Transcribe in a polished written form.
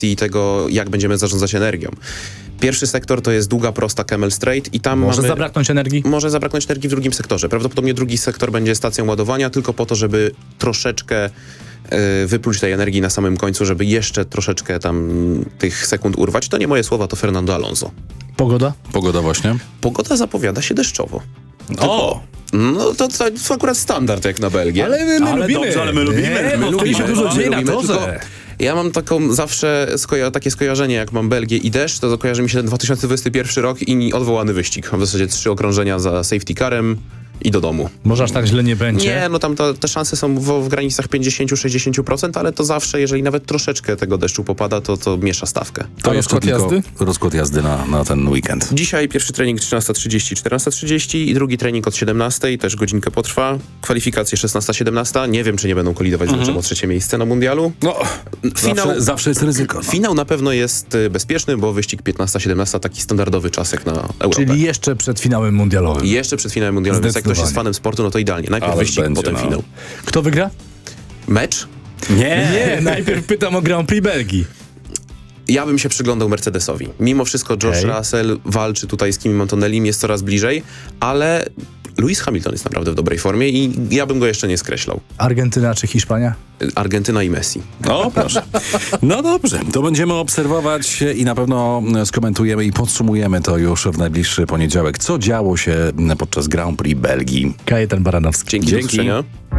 kwestii tego, jak będziemy zarządzać energią. Pierwszy sektor to jest długa, prosta Camel Straight i tam Może zabraknąć energii? Może zabraknąć energii w drugim sektorze. Prawdopodobnie drugi sektor będzie stacją ładowania, tylko po to, żeby troszeczkę wypluć tej energii na samym końcu, żeby jeszcze troszeczkę tam tych sekund urwać. To nie moje słowa, to Fernando Alonso. Pogoda? Pogoda właśnie. Pogoda zapowiada się deszczowo. O! No to akurat standard jak na Belgię. Ale my lubimy. dobrze, ale my lubimy. My lubimy. Się dużo dzieje na lubimy, torze. tylko ja mam taką zawsze takie skojarzenie, jak mam Belgię i deszcz, to kojarzy mi się ten 2021 rok i odwołany wyścig. W zasadzie 3 okrążenia za safety carem i do domu. Może aż tak źle nie będzie? Nie, no tam te szanse są w granicach 50-60%, ale to zawsze, jeżeli nawet troszeczkę tego deszczu popada, to miesza stawkę. To A jeszcze rozkład tylko jazdy? rozkład jazdy na ten weekend. Dzisiaj pierwszy trening 13:30, 14:30 i drugi trening od 17:00, też godzinkę potrwa. Kwalifikacje 16-17. Nie wiem, czy nie będą kolidować z meczem o 3 miejsce na mundialu. No, Finał, zawsze jest ryzyko. No. finał na pewno jest bezpieczny, bo wyścig 15-17 taki standardowy czas jak na Europę. Czyli jeszcze przed finałem mundialowym. I jeszcze przed finałem mundialowym, więc jak ktoś jest fanem sportu, no to idealnie. Najpierw Ale wyścig, będzie, potem no. finał. Kto wygra? Mecz? Nie, najpierw pytam o Grand Prix Belgii. Ja bym się przyglądał Mercedesowi. Mimo wszystko George Russell walczy tutaj z Kimim Antonellim, jest coraz bliżej, ale Lewis Hamilton jest naprawdę w dobrej formie i ja bym go jeszcze nie skreślał. Argentyna czy Hiszpania? Argentyna i Messi. No, proszę. No dobrze, to będziemy obserwować i na pewno skomentujemy i podsumujemy to już w najbliższy poniedziałek. Co działo się podczas Grand Prix Belgii? Kajetan Baranowski. Dzięki. Do usłyszenia.